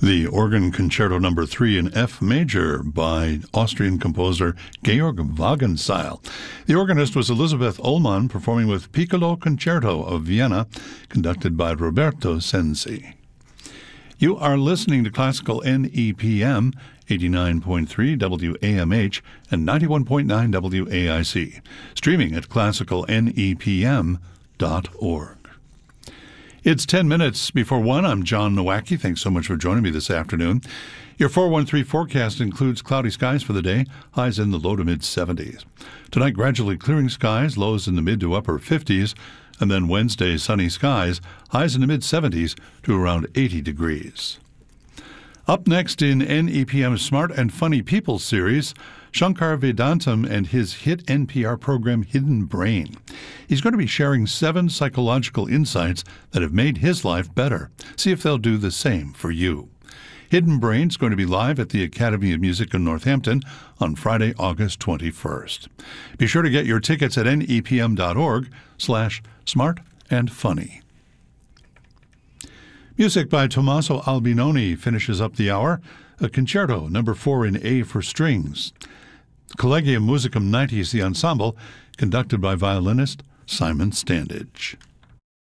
The Organ Concerto No. 3 in F major by Austrian composer Georg Wagenseil. The organist was Elisabeth Ullmann, performing with Piccolo Concerto of Vienna, conducted by Roberto Sensi. You are listening to Classical NEPM, 89.3 WAMH and 91.9 WAIC, streaming at classicalnepm.org. It's 10 minutes before 1. I'm John Nowacki. Thanks so much for joining me this afternoon. Your 413 forecast includes cloudy skies for the day, highs in the low to mid-70s. Tonight, gradually clearing skies, lows in the mid to upper 50s, and then Wednesday, sunny skies, highs in the mid-70s to around 80 degrees. Up next in NEPM's Smart and Funny People series, Shankar Vedantam and his hit NPR program Hidden Brain. He's going to be sharing 7 psychological insights that have made his life better. See if they'll do the same for you. Hidden Brain is going to be live at the Academy of Music in Northampton on Friday, August 21st. Be sure to get your tickets at nepm.org/smartandfunny. Music by Tommaso Albinoni finishes up the hour. A Concerto No. 4 in A for strings. Collegium Musicum 90 is the ensemble, conducted by violinist Simon Standage.